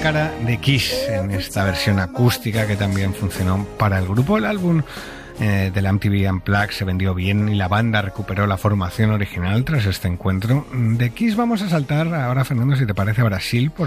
cara de Kiss en esta versión acústica que también funcionó para el grupo. El álbum de la MTV Unplugged se vendió bien y la banda recuperó la formación original tras este encuentro. De Kiss vamos a saltar ahora, Fernando, si te parece, a Brasil,